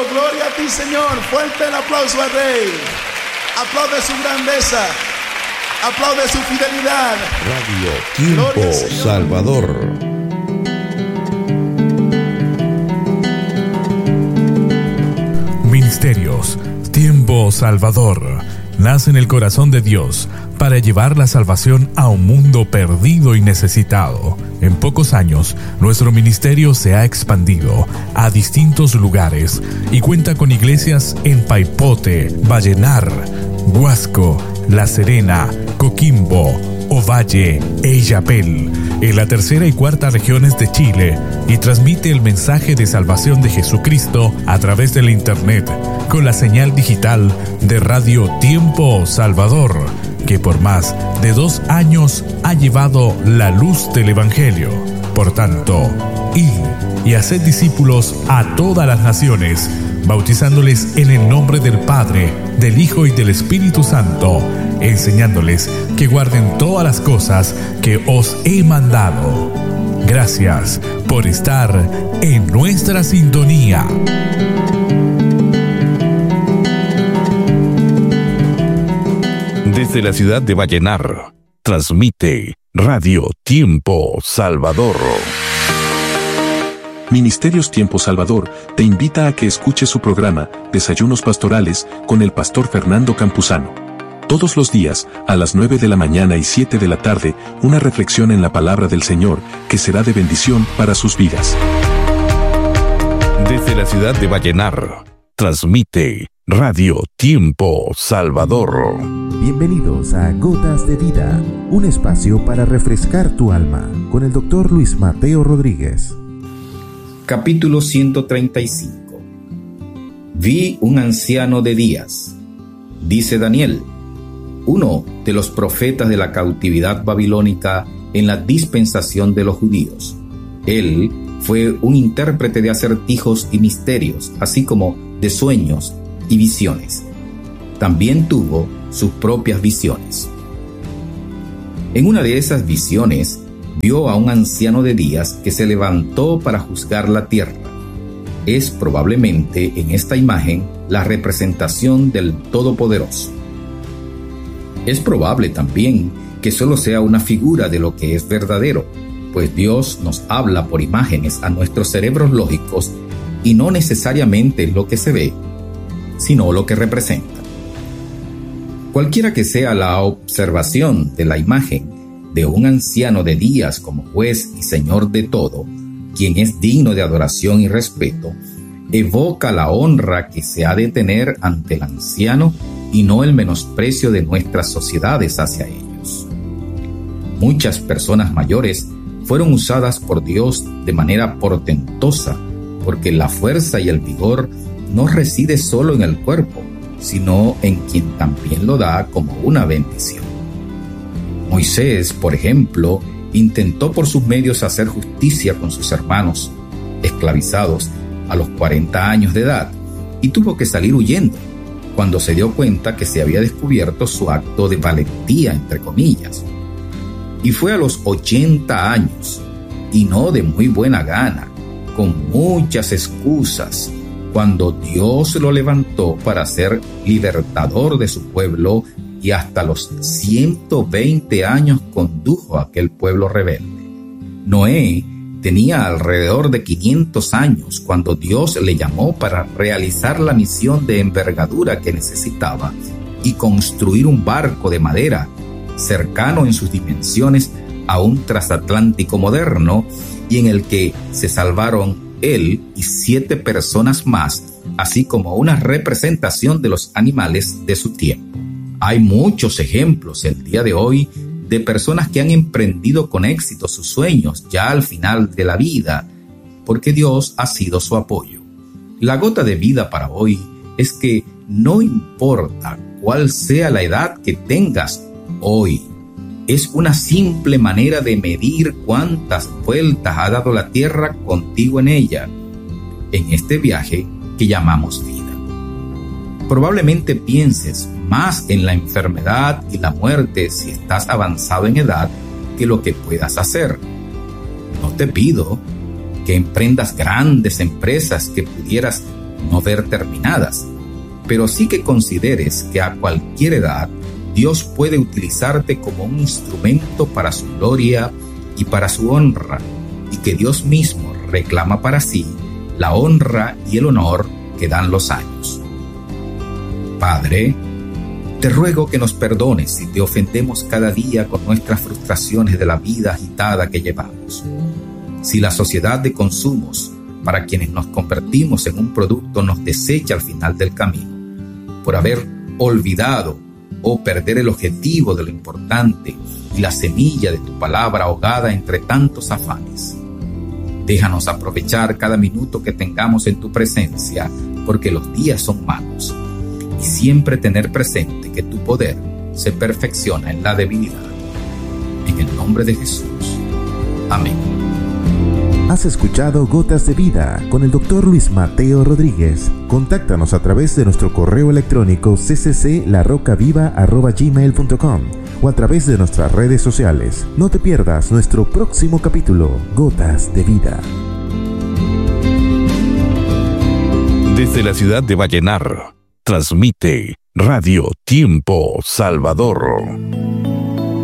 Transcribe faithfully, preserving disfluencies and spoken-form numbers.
gloria a ti, Señor. Fuerte el aplauso al Rey. Aplaude su grandeza. Aplaude su fidelidad. Radio Tiempo Salvador. Ministerios Tiempo Salvador nace en el corazón de Dios para llevar la salvación a un mundo perdido y necesitado. En pocos años, nuestro ministerio se ha expandido a distintos lugares y cuenta con iglesias en Paipote, Vallenar, Huasco, La Serena, Coquimbo, Ovalle e Illapel, en la tercera y cuarta regiones de Chile, y transmite el mensaje de salvación de Jesucristo a través del Internet, con la señal digital de Radio Tiempo Salvador, que por más de dos años ha llevado la luz del Evangelio. Por tanto, id y haced discípulos a todas las naciones, bautizándoles en el nombre del Padre, del Hijo y del Espíritu Santo, enseñándoles que guarden todas las cosas que os he mandado. Gracias por estar en nuestra sintonía. Desde la ciudad de Vallenar, transmite Radio Tiempo Salvador. Ministerios Tiempo Salvador te invita a que escuches su programa Desayunos Pastorales con el pastor Fernando Campuzano. Todos los días, a las nueve de la mañana y siete de la tarde, una reflexión en la palabra del Señor que será de bendición para sus vidas. Desde la ciudad de Vallenar, transmite Radio Tiempo Salvador. Bienvenidos a Gotas de Vida, un espacio para refrescar tu alma, con el doctor Luis Mateo Rodríguez. Capítulo ciento treinta y cinco. Vi un anciano de días. Dice Daniel, uno de los profetas de la cautividad babilónica en la dispensación de los judíos. Él fue un intérprete de acertijos y misterios, así como de sueños y visiones. También tuvo sus propias visiones. En una de esas visiones, vio a un anciano de días que se levantó para juzgar la tierra. Es probablemente en esta imagen la representación del Todopoderoso. Es probable también que solo sea una figura de lo que es verdadero, pues Dios nos habla por imágenes a nuestros cerebros lógicos y no necesariamente lo que se ve, sino lo que representa. Cualquiera que sea la observación de la imagen de un anciano de días como juez y señor de todo, quien es digno de adoración y respeto, evoca la honra que se ha de tener ante el anciano y no el menosprecio de nuestras sociedades hacia ellos. Muchas personas mayores fueron usadas por Dios de manera portentosa, porque la fuerza y el vigor no reside solo en el cuerpo, sino en quien también lo da como una bendición. Moisés, por ejemplo, intentó por sus medios hacer justicia con sus hermanos esclavizados a los cuarenta años de edad y tuvo que salir huyendo cuando se dio cuenta que se había descubierto su acto de valentía, entre comillas. Y fue a los ochenta años, y no de muy buena gana, con muchas excusas, cuando Dios lo levantó para ser libertador de su pueblo, y hasta los ciento veinte años condujo a aquel pueblo rebelde. Noé tenía alrededor de quinientos años cuando Dios le llamó para realizar la misión de envergadura que necesitaba y construir un barco de madera cercano en sus dimensiones a un transatlántico moderno, y en el que se salvaron él y siete personas más, así como una representación de los animales de su tiempo. Hay muchos ejemplos el día de hoy de personas que han emprendido con éxito sus sueños ya al final de la vida, porque Dios ha sido su apoyo. La gota de vida para hoy es que no importa cuál sea la edad que tengas hoy, es una simple manera de medir cuántas vueltas ha dado la tierra contigo en ella, en este viaje que llamamos vida. Probablemente pienses más en la enfermedad y la muerte si estás avanzado en edad que lo que puedas hacer. No te pido que emprendas grandes empresas que pudieras no ver terminadas, pero sí que consideres que a cualquier edad Dios puede utilizarte como un instrumento para su gloria y para su honra, y que Dios mismo reclama para sí la honra y el honor que dan los años. Padre, te ruego que nos perdones si te ofendemos cada día con nuestras frustraciones de la vida agitada que llevamos. Si la sociedad de consumos, para quienes nos convertimos en un producto, nos desecha al final del camino, por haber olvidado o perder el objetivo de lo importante y la semilla de tu palabra ahogada entre tantos afanes. Déjanos aprovechar cada minuto que tengamos en tu presencia, porque los días son malos, y siempre tener presente que tu poder se perfecciona en la debilidad. En el nombre de Jesús. Amén. Has escuchado Gotas de Vida con el doctor Luis Mateo Rodríguez. Contáctanos a través de nuestro correo electrónico c c c la roca viva arroba gmail punto com o a través de nuestras redes sociales. No te pierdas nuestro próximo capítulo, Gotas de Vida. Desde la ciudad de Vallenar, transmite Radio Tiempo Salvador.